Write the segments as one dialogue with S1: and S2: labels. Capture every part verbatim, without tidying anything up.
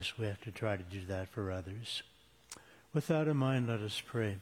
S1: We have to try to do that for others. With that in mind, let us pray.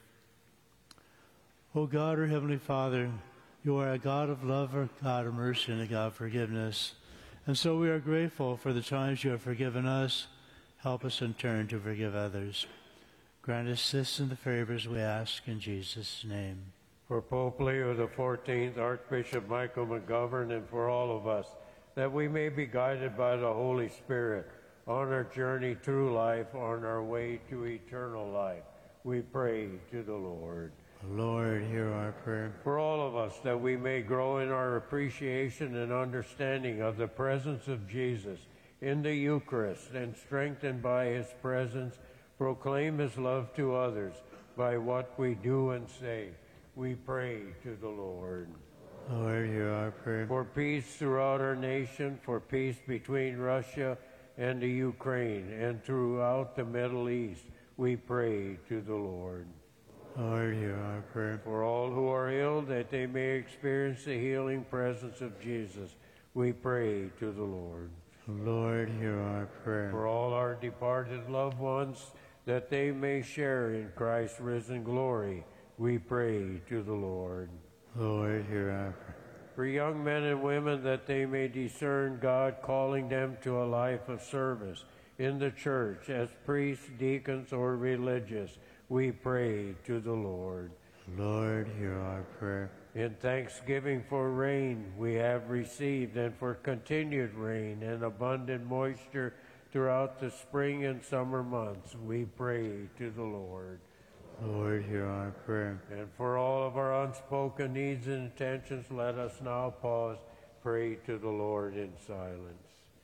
S1: O God, our Heavenly Father, you are a God of love, a God of mercy, and a God of forgiveness. And so we are grateful for the times you have forgiven us. Help us in turn to forgive others. Grant us this and the favors we ask in Jesus' name.
S2: For Pope Leo the fourteenth, Archbishop Michael McGovern, and for all of us, that we may be guided by the Holy Spirit on our journey through life, on our way to eternal life, we pray to the Lord.
S1: Lord, hear our prayer.
S2: For all of us, that we may grow in our appreciation and understanding of the presence of Jesus in the Eucharist, and strengthened by his presence, proclaim his love to others by what we do and say, we pray to the Lord.
S1: Lord, hear our prayer.
S2: For peace throughout our nation, for peace between Russia and the Ukraine, and throughout the Middle East, we pray to the Lord.
S1: Lord, hear our prayer.
S2: For all who are ill, that they may experience the healing presence of Jesus, we pray to the Lord.
S1: Lord, hear our prayer.
S2: For all our departed loved ones, that they may share in Christ's risen glory, we pray to the Lord.
S1: Lord, hear our prayer.
S2: For young men and women, that they may discern God calling them to a life of service in the church as priests, deacons, or religious, we pray to the Lord.
S1: Lord, hear our prayer.
S2: In thanksgiving for rain we have received, and for continued rain and abundant moisture throughout the spring and summer months, we pray to the Lord.
S1: Lord, hear our prayer.
S2: And for all of our unspoken needs and intentions, let us now pause, pray to the Lord in silence.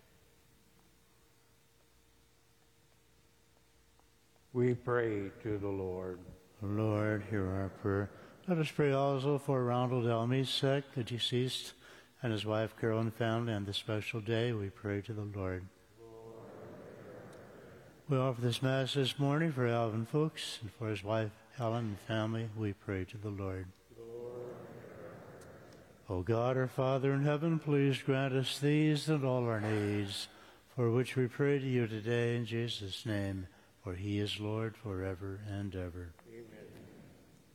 S2: We pray to the Lord.
S1: Lord, hear our prayer. Let us pray also for Ronald Elmisek, the deceased, and his wife Carol and family, on this special day. We pray to the Lord. We offer this Mass this morning for Alvin Fuchs and for his wife Helen and family. We pray to the Lord. O God, our Father in heaven, please grant us these and all our needs, for which we pray to you today in Jesus' name, for he is Lord forever and ever.